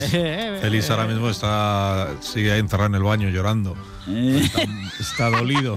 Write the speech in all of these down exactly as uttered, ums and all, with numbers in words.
Félix ahora mismo está sigue encerrado en el baño llorando. Está, está dolido.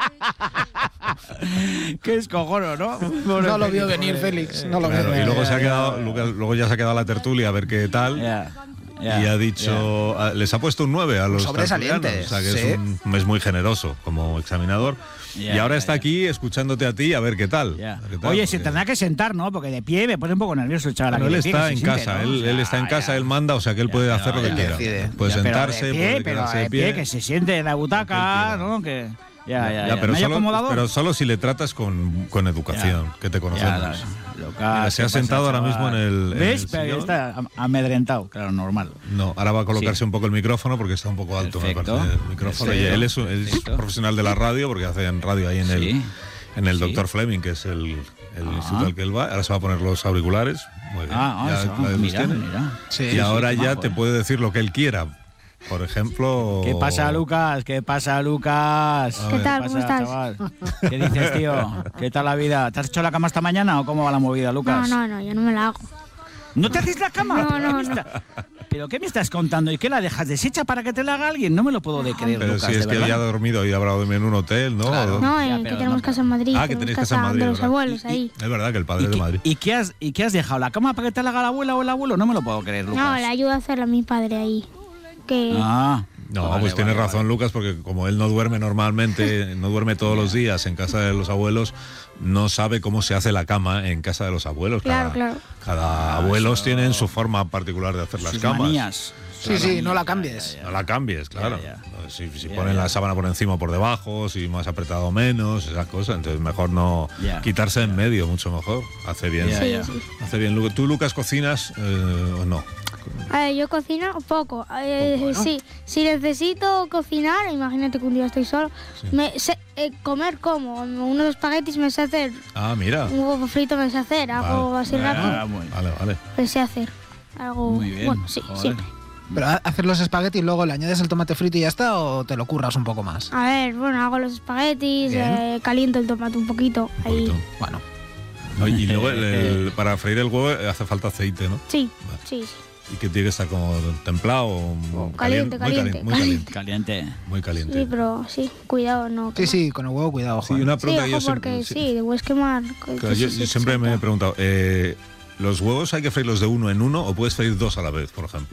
Qué escojono, ¿no? No lo vio venir, Félix. No lo Claro, vio. y luego se ha quedado, luego ya se ha quedado la tertulia a ver qué tal. Yeah. Yeah, y ha dicho, yeah. les ha puesto un nueve a los sobresaliente, tertulianos, o sea que sí. es, un, es muy generoso como examinador. Yeah, y ahora yeah, está yeah. aquí escuchándote a ti a ver qué tal. Yeah. A ver qué tal, Oye, porque... se tendrá que sentar, ¿no? Porque de pie me pone un poco nervioso, chaval. Bueno, él de pie, está que en se casa, siente, ¿no? él, él está en Ya, casa, ya. él manda, o sea que él Ya, puede ya, hacer lo ya, que ya, quiera. decide. Puede Ya, pero sentarse, de pie, puede pero quedarse de de pie, pie. que se siente en la butaca, ¿no? Que ya, ya, ya. Ya, pero, ¿No hay solo, acomodador? pero solo si le tratas con, con educación, Ya. que te Ya, conocemos. la- Lucas, Mira, se ha ¿qué pasa, sentado ahora chaval? mismo en el, en ¿Ves? el Pero sillón. está am- amedrentado, claro, normal. No, ahora va a colocarse Sí. un poco el micrófono porque está un poco alto, Perfecto. me parece, el micrófono. Perfecto. Y él es, un- él es Perfecto. profesional de la radio porque hace en radio ahí en el, Sí. en el Sí. doctor Fleming, que es el, el Ah. instituto al que él va. Ahora se va a poner los auriculares. Muy bien. Ah, ah, Ya eso, los mira, tiene. mira. Sí, y sí, ahora qué ya majo, te eh. puede decir lo que él quiera. Por ejemplo... ¿Qué pasa, Lucas? ¿Qué pasa, Lucas? ¿Qué tal? pasa, ¿Cómo estás? chaval? ¿Qué dices, tío? ¿Qué tal la vida? ¿Te has hecho la cama esta mañana o cómo va la movida, No, Lucas? no, no, yo no me la hago. ¿No te haces la cama? No, ¿Pero no, qué me no. está- ¿Pero qué me estás contando? ¿Y qué la dejas deshecha para que te la haga alguien? No me lo puedo de creer, Pero Lucas, si es de que verdad. ya ha dormido y habrá dormido en un hotel, ¿no? Claro. No, Ya, eh, pero que tenemos no, casa en Madrid. Ah, que tenemos tenéis casa en Madrid, de los ¿verdad? abuelos Y- ahí. Es verdad que el padre ¿Y es de qué, Madrid. ¿Y qué has, ¿Y qué has dejado? ¿La cama para que te la haga la abuela o el abuelo? No me lo puedo creer, Lucas. No, le ayuda a hacerla a mi padre ahí. Que Ah. No, Vale, pues tiene vale, razón vale. Lucas, porque como él no duerme normalmente, no duerme todos los días en casa de los abuelos, no sabe cómo se hace la cama en casa de los abuelos. Claro, cada, claro. Cada Ah, abuelos eso- tienen su forma particular de hacer las Sus camas. manías. Sí, sí, no la cambies. No la cambies, claro. Ya, ya. Si, si Ya, ponen ya. la sábana por encima o por debajo, si más apretado o menos, esas cosas. Entonces mejor no Ya. quitarse en medio, mucho mejor. Hace bien. Ya, sí, ya. sí. Hace bien. Lu- ¿Tú, Lucas, cocinas eh, o no? A ver, yo cocino poco. Eh, Poco, ¿no? Sí, si necesito cocinar, imagínate que un día estoy solo, Sí. me sé, eh, comer como unos espaguetis me sé hacer, Ah, mira. un huevo frito me sé hacer, algo Vale. así Ah, rápido, muy, Vale, vale. me sé hacer. Algo, muy bien. bueno, sí, Joder. siempre. Pero ha- hacer los espaguetis y luego le añades el tomate frito y ya está, o te lo curras un poco más. A ver, bueno, hago los espaguetis, Bien. eh, caliento el tomate un poquito, Un ahí. poquito. Bueno, Oye, y luego el- el- para freír el huevo hace falta aceite, ¿no? Sí, Vale. sí, sí. Y que tiene que estar como templado o muy Caliente, caliente, muy caliente. caliente, Caliente. muy caliente. Sí, pero sí, cuidado, no. sí, quemar. sí, con el huevo cuidado, Sí, joder. una Sí, pregunta que yo ojo, siempre, porque sí, sí, te puedes quemar. que- claro, que yo, sí, yo sí, siempre me he salta. preguntado, eh, ¿los huevos hay que freírlos de uno en uno o puedes freír dos a la vez, por ejemplo?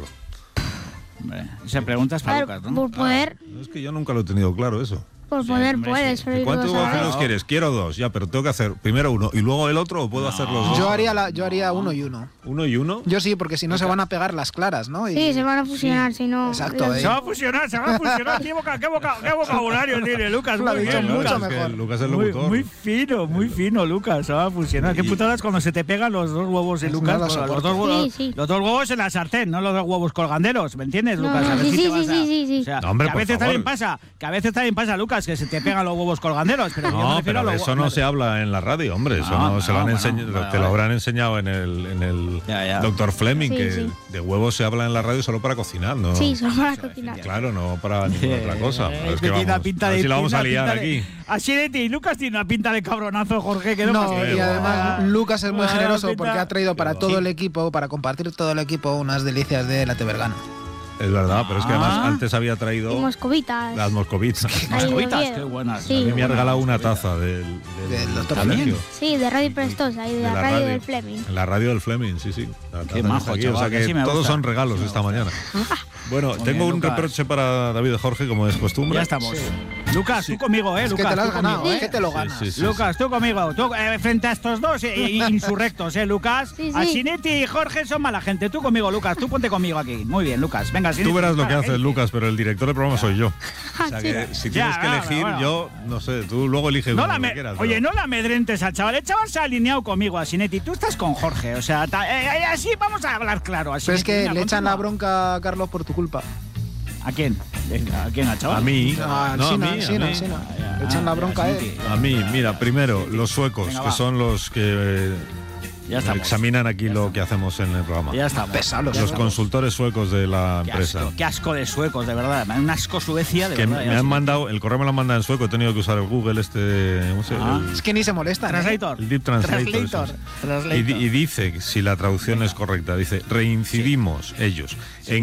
Hombre, esa pregunta es A para ver, Lucas, ¿no? por poder, No, es que yo nunca lo he tenido claro eso. por Sí, poder hombre, puedes sí. freír ¿Cuántos dos a la huevos vez. fritos quieres? Quiero dos, ya, pero tengo que hacer primero uno y luego el otro o puedo hacer los dos. Yo haría, la, yo haría uno y uno. ¿Uno y uno? Yo sí, porque si no se van a pegar las claras, ¿no? Y- Sí, se van a fusionar, si no. Exacto, los- eh. Se va a fusionar, se va a fusionar. ¿Qué, voca- qué voca- qué vocabulario tiene Lucas? Lo ha Muy dicho bien, mucho Lucas. es que mejor. Lucas es el Muy, locutor. muy fino, muy fino, Lucas. Se va a fusionar. Qué Y- putadas cuando se te pegan los dos huevos en No Lucas. lo los, soporto. dos huevos, Sí, sí. los dos huevos en la sartén, no los dos huevos colganderos. ¿Me entiendes, No, Lucas? no, A ver sí, si sí, te vas sí, a- sí, sí, sí. O sea, No, hombre, que a por veces favor. también pasa, que a veces también pasa, Lucas, que se te pegan los huevos colganderos. Pero yo me No, refiero a pero de los eso hue- no se habla en la radio, hombre. Eso No, no, se lo han no, enseñado, bueno, vale, te lo vale. habrán enseñado en el, en el Ya, ya. doctor Fleming, Sí, que sí. de huevos se habla en la radio solo para cocinar, ¿no? Sí, son para cocinar. Claro, no para ninguna otra cosa. Eh, Pero es que que tiene una vamos, pinta a ver de- si la vamos a tiene una liar pinta de- aquí. Así de ti, Lucas tiene una pinta de cabronazo, Jorge, que no, No, pasa y nada. además Lucas es muy Ah, generoso pinta- porque ha traído para Sí. todo el equipo, para compartir todo el equipo, unas delicias de la Tebergana. Es verdad, pero es que además Ah. antes había Y traído moscovitas. las moscovitas. Ahí de Moscovitas, Oviedo. qué buenas. Sí. A mí me ha buenas regalado una moscovitas. taza del, del, Del doctor colegio. Fleming. Sí, de Radio Prestos, ahí de, De la, la radio, radio. del Fleming. En la radio del Fleming, sí, sí. La taza Qué está majo, aquí, chaval, o sea que que sí me todos gusta. son regalos Sí me esta gusta. mañana. Bueno, Muy tengo bien, un Lucas. reproche para David de Jorge, como es costumbre. Ya estamos. Lucas, tú conmigo, ¿eh? Es que Lucas, te lo has tú ganado, conmigo. ¿eh? Que te lo Sí, ganas. sí, sí, Lucas, tú conmigo. Tú, eh, frente a estos dos eh, insurrectos, ¿eh, Lucas? Sí, sí. Asinetti y Jorge son mala gente. Tú conmigo, Lucas. Tú ponte conmigo aquí. Muy bien, Lucas. Venga, Tú Asinetti, verás lo que dispara, hace ¿eh? Lucas, pero el director del programa soy yo. O sea Sí. que si Ya, tienes que bueno, elegir, bueno. yo no sé, tú luego eliges No uno, la lo que me- quieras. Oye, pero- no la amedrentes al chaval. El chaval se ha alineado conmigo, Asinetti. Tú estás con Jorge. O sea, ta- eh, eh, así vamos a hablar claro. Pero es Asinetti. que Venga, le echan la continúa. bronca a Carlos por tu culpa. ¿A quién? ¿A quién, al chaval? A mí, Ah, no, a Alsina, mí, a Alsina, mí. Alsina. ya, Le echan la ah, bronca a ya, él. sí, A mí, mira, primero, los suecos, Venga, que va. son los que eh, Ya estamos. examinan aquí lo que hacemos en el programa. Ya estamos. Pesados los Ya Los estamos. consultores suecos de la Qué empresa. asco, qué asco de suecos, de verdad. Un asco Suecia, de Que verdad. me han mandado, el correo me lo han mandado en sueco, he tenido que usar el Google este, ¿cómo se llama? Ah. El- Es que ni se molestan. ¿eh? Translator. El Deep Translator. Translator. eso es. Translator. Y, di- y dice, si la traducción es correcta, dice, reincidimos ellos en